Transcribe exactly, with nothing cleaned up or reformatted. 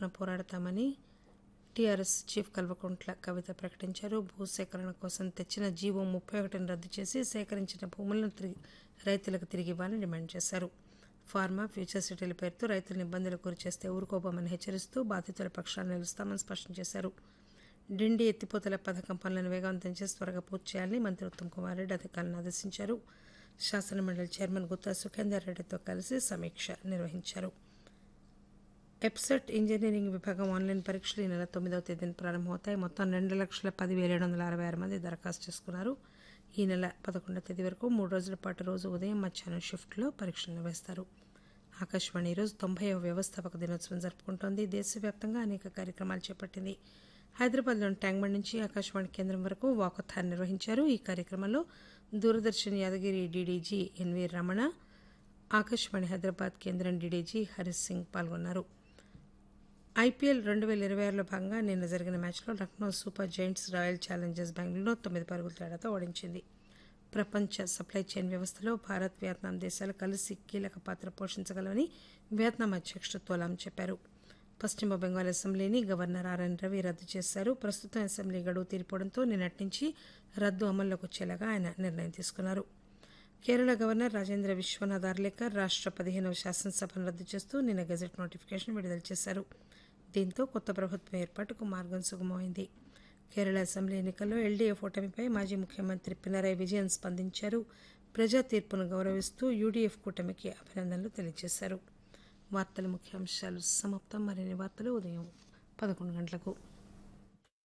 తరఫున పోరాడతామని TRS chief Kalvakuntla Kavitha ప్రకటించారు. భూసేకరణ కోసం తెచ్చిన జీవో ముప్పై ఒకటిని రద్దు చేసి సేకరించిన భూములను తిరిగి రైతులకు తిరిగి ఇవ్వాలని డిమాండ్ చేశారు. ఫార్మా, ఫ్యూచర్ సిటీల పేరుతో రైతులను ఇబ్బందులకు గురి చేస్తే ఊరుకోబోమని హెచ్చరిస్తూ బాధితుల పక్షాన నిలుస్తామని స్పష్టం చేశారు. డిండి ఎత్తిపోతల పథకం పనులను వేగవంతం చేసి త్వరగా పూర్తి చేయాలని మంత్రి ఉత్తమ్ కుమార్ రెడ్డి అధికారులను ఆదేశించారు. శాసనమండలి చైర్మన్ గుత్తా సుఖేందర్ రెడ్డితో కలిసి సమీక్ష నిర్వహించారు. ఎప్సెట్ ఇంజనీరింగ్ విభాగం ఆన్లైన్ పరీక్షలు ఈ నెల తొమ్మిదవ తేదీన ప్రారంభమవుతాయి. మొత్తం రెండు లక్షల పదివేల ఏడు వందల అరవై ఆరు మంది దరఖాస్తు చేసుకున్నారు. ఈ నెల పదకొండవ తేదీ వరకు మూడు రోజుల పాటు రోజు ఉదయం మధ్యాహ్నం షిఫ్ట్లో పరీక్షలు నిర్వహిస్తారు. ఆకాశవాణి ఈరోజు తొంభైవ వ్యవస్థాపక దినోత్సవం జరుపుకుంటోంది. దేశవ్యాప్తంగా అనేక కార్యక్రమాలు చేపట్టింది. హైదరాబాద్లోని ట్యాంక్బండ్ నుంచి ఆకాశవాణి కేంద్రం వరకు వాకథాన్ నిర్వహించారు. ఈ కార్యక్రమంలో దూరదర్శన్ యాదగిరి డీడీజీ ఎన్వీ రమణ, ఆకాశవాణి హైదరాబాద్ కేంద్రం డీడీజీ హరీష్ సింగ్ పాల్గొన్నారు. ఐపీఎల్ రెండు వేల ఇరవై ఆరులో భాగంగా నిన్న జరిగిన మ్యాచ్లో Lucknow super Giants royal Challengers బెంగళూరును తొమ్మిది పరుగుల తేడాతో ఓడించింది. ప్రపంచ సప్లై చైన్ వ్యవస్థలో భారత్, వియత్నాం దేశాలు కలిసి కీలక పాత్ర పోషించగలవని వియత్నాం అధ్యక్షుడు తోలాం చెప్పారు. పశ్చిమ బెంగాల్ అసెంబ్లీని గవర్నర్ ఆర్ఎన్ రవి రద్దు చేశారు. ప్రస్తుతం అసెంబ్లీ గడువు తీరిపోవడంతో నిన్నటి నుంచి రద్దు అమల్లోకి వచ్చేలాగా ఆయన నిర్ణయం తీసుకున్నారు. కేరళ గవర్నర్ రాజేంద్ర విశ్వనాథ్ ఆర్లేకర్ రాష్ట్ర పదిహేనవ శాసనసభను రద్దు చేస్తూ నిన్న గెజెట్ నోటిఫికేషన్ విడుదల చేశారు. దీంతో కొత్త ప్రభుత్వం ఏర్పాటుకు మార్గం సుగమమైంది. కేరళ అసెంబ్లీ ఎన్నికల్లో ఎల్డీఎఫ్ ఓటమిపై మాజీ ముఖ్యమంత్రి పినరయ్ విజయన్ స్పందించారు. ప్రజా తీర్పును గౌరవిస్తూ యూడీఎఫ్ కూటమికి అభినందనలు తెలియజేశారు. వార్తల ముఖ్యాంశాలు సమాప్తం. మరిన్ని వార్తలు ఉదయం పదకొండు గంటలకు.